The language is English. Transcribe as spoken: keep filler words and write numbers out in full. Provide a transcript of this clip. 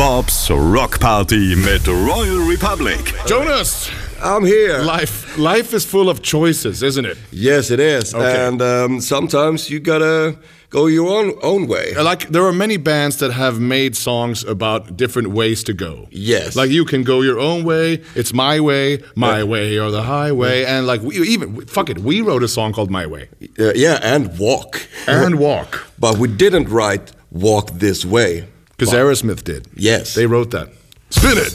Bobs Rock Party mit Royal Republic. Jonas! I'm here. Life, life is full of choices, isn't it? Yes, it is. Okay. And um, sometimes you gotta go your own own way. Like, there are many bands that have made songs about different ways to go. Yes. Like, you can go your own way, it's my way, my Yeah. way, or the highway. And, like, we even, fuck it, we wrote a song called My Way. Uh, yeah, and walk. And Walk. But we didn't write Walk This Way. Because Aerosmith did. Yes. They wrote that. Spin it!